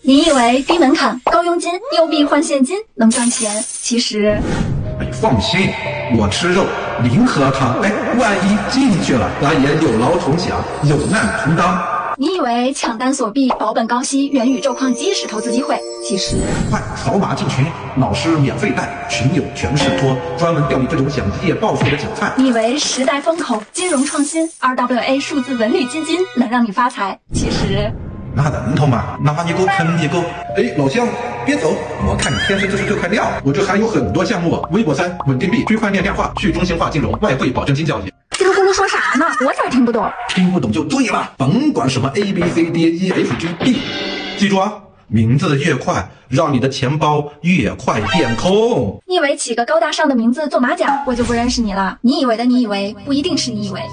你以为低门槛、高佣金、优币换现金能赚钱？其实， 放心，我吃肉，零喝汤。万一进去了，咱也有劳同享，有难同当。 你以为抢单锁币、保本高息、元宇宙矿机是投资机会？其实， 快扫码进群，老师免费带，群友全是托，专门钓你这种想一夜暴富的韭菜。 你以为时代风口、金融创新、RWA 数字文旅基金能让你发财？其实， 那能头吗？拿你够坑你够！老乡，别走！我看你天生就是这块料，我这还有很多项目：微博3、稳定币、区块链电话、去中心化金融、外汇保证金交易。 叽里咕噜说啥呢？我咋听不懂？ 听不懂就对了，甭管什么 ABCDEFGB， 记住啊，名字越快，让你的钱包越快变空。 你以为起个高大上的名字做马甲，我就不认识你了？你以为的你以为，不一定是你以为。